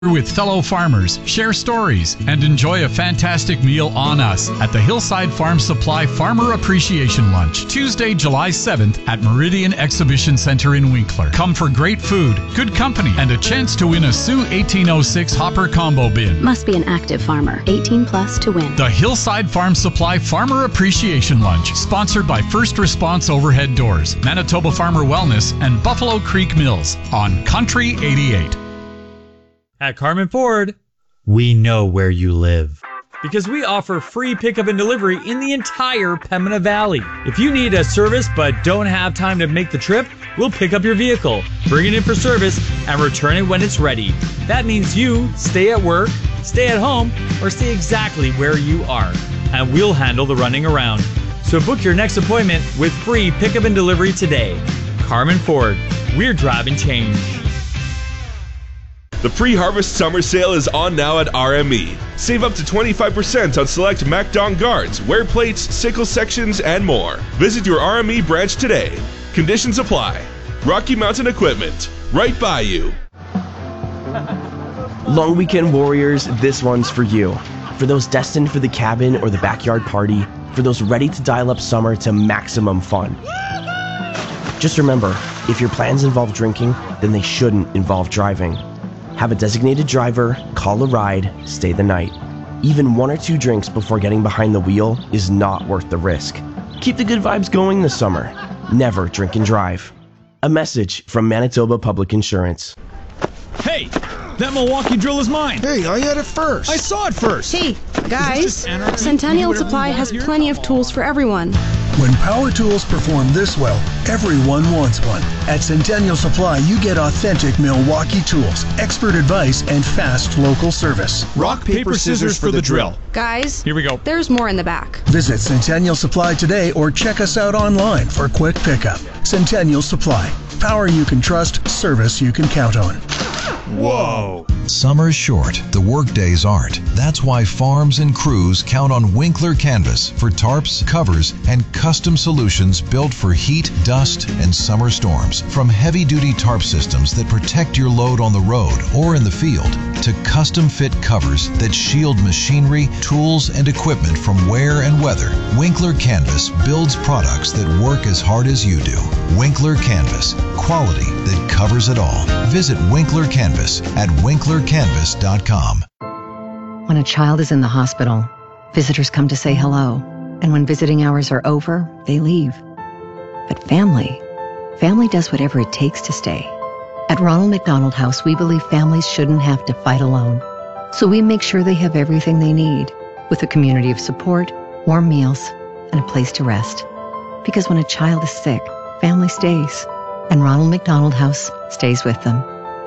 with fellow farmers, share stories, and enjoy a fantastic meal on us at the Hillside Farm Supply Farmer Appreciation Lunch, Tuesday, July 7th at Meridian Exhibition Center in Winkler. Come for great food, good company, and a chance to win a Sioux 1806 Hopper Combo Bin. Must be an active farmer, 18 plus to win. The Hillside Farm Supply Farmer Appreciation Lunch, sponsored by First Response Overhead Doors, Manitoba Farmer Wellness, and Buffalo Creek Mills on Country 88. At Carmen Ford, we know where you live because we offer free pickup and delivery in the entire Pembina Valley. If you need a service but don't have time to make the trip, we'll pick up your vehicle, bring it in for service, and return it when it's ready. That means you stay at work, stay at home, or stay exactly where you are, and we'll handle the running around. So book your next appointment with free pickup and delivery today. Carmen Ford, we're driving change. The pre-harvest summer sale is on now at RME. Save up to 25% on select MacDon guards, wear plates, sickle sections, and more. Visit your RME branch today. Conditions apply. Rocky Mountain Equipment, right by you. Long weekend warriors, this one's for you. For those destined for the cabin or the backyard party, for those ready to dial up summer to maximum fun. Just remember, if your plans involve drinking, then they shouldn't involve driving. Have a designated driver, call a ride, stay the night. Even 1 or 2 drinks before getting behind the wheel is not worth the risk. Keep the good vibes going this summer. Never drink and drive. A message from Manitoba Public Insurance. Hey, that Milwaukee drill is mine. Hey, I had it first. I saw it first. Hey, guys, Centennial Supply has plenty of tools for everyone. When power tools perform this well, everyone wants one. At Centennial Supply, you get authentic Milwaukee tools, expert advice, and fast local service. Rock, paper, scissors for the drill. Guys, here we go. There's more in the back. Visit Centennial Supply today or check us out online for quick pickup. Centennial Supply. Power you can trust, service you can count on. Whoa. Summer's short, the work days aren't. That's why farms and crews count on Winkler Canvas for tarps, covers, and custom solutions built for heat, dust, and summer storms. From heavy-duty tarp systems that protect your load on the road or in the field, to custom-fit covers that shield machinery, tools, and equipment from wear and weather, Winkler Canvas builds products that work as hard as you do. Winkler Canvas, quality that covers it all. Visit Winkler Canvas at winklercanvas.com. When a child is in the hospital, visitors come to say hello, and when visiting hours are over, they leave. But family does whatever it takes to stay. At Ronald McDonald House, we believe families shouldn't have to fight alone. So we make sure they have everything they need, with a community of support, warm meals, and a place to rest. Because when a child is sick, family stays, and Ronald McDonald House stays with them.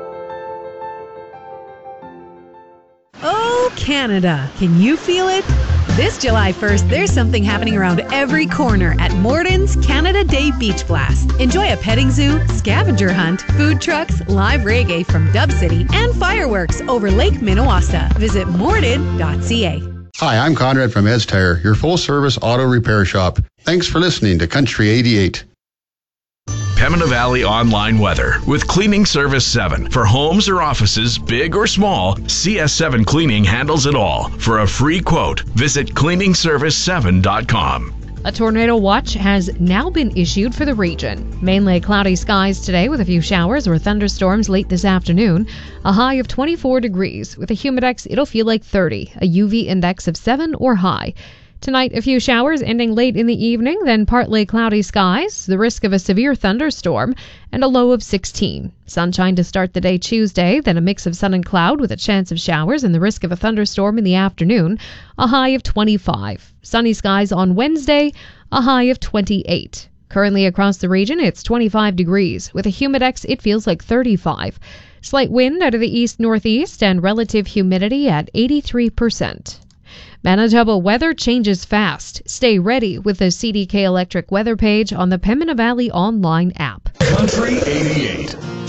Oh, Canada, can you feel it? This July 1st, there's something happening around every corner at Morden's Canada Day Beach Blast. Enjoy a petting zoo, scavenger hunt, food trucks, live reggae from Dub City, and fireworks over Lake Minnewaska. Visit morden.ca. Hi, I'm Conrad from Ed's Tire, your full-service auto repair shop. Thanks for listening to Country 88. Pembina Valley Online Weather with Cleaning Service 7. For homes or offices, big or small, CS7 Cleaning handles it all. For a free quote, visit cleaningservice7.com. A tornado watch has now been issued for the region. Mainly cloudy skies today with a few showers or thunderstorms late this afternoon. A high of 24 degrees. With a humidex, it'll feel like 30. A UV index of 7 or high. Tonight, a few showers ending late in the evening, then partly cloudy skies, the risk of a severe thunderstorm, and a low of 16. Sunshine to start the day Tuesday, then a mix of sun and cloud with a chance of showers and the risk of a thunderstorm in the afternoon, a high of 25. Sunny skies on Wednesday, a high of 28. Currently across the region, it's 25 degrees. With a humidex, it feels like 35. Slight wind out of the east-northeast and relative humidity at 83%. Manitoba weather changes fast. Stay ready with the CDK Electric weather page on the Pembina Valley online app. Country 88.